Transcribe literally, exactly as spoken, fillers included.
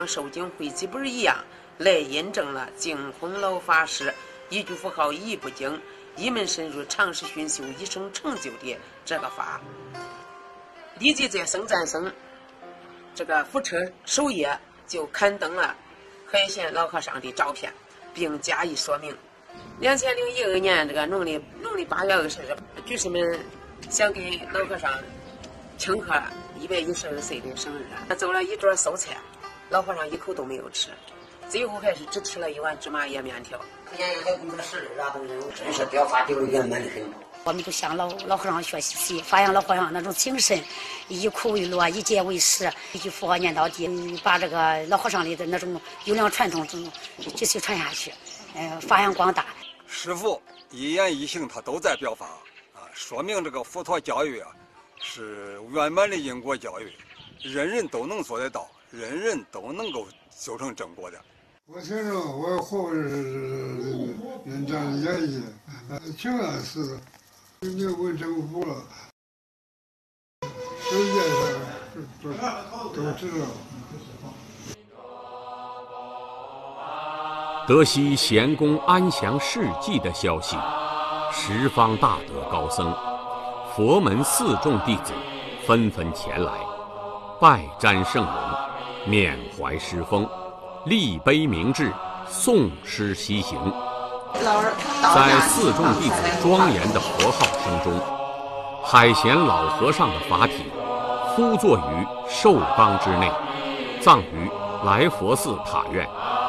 受经会记本一样，来印证了净空老法师一句符号一不精，一门深入，长时熏修，一生成就的这个法。立即在僧赞僧这个福车首页就刊登了海贤老和尚的照片，并加以说明。两千零一二年这个农历农历八月二十日，居士们想给老和尚庆贺一百一十二岁的生日，他走了一桌素菜，老和尚一口都没有吃，最后还是只吃了一碗芝麻叶面条。 可见还工作十二等人，真是表发丢圆满的很。 我们就向老老和尚学习，发扬老和尚那种精神，以苦为乐，以戒为师，一句佛号念到底，把这个老和尚里的那种优良传统中继续传下去，呃，发扬光大。 师父一言一行他都在表法啊，说明这个佛陀教育啊是圆满的因果教育，人人都能做得到，人人都能够修成正果的。 我听着我活着是人家的演绎，挺安似的。你问政府了，世界上都都知道。 得悉贤公安详事迹的消息，十方大德高僧、佛门四众弟子纷纷前来，拜瞻圣容，缅怀师风，立碑铭志，诵诗西行。在四众弟子庄严的佛号声中，海贤老和尚的法体敷坐于寿冈之内，葬于来佛寺塔院。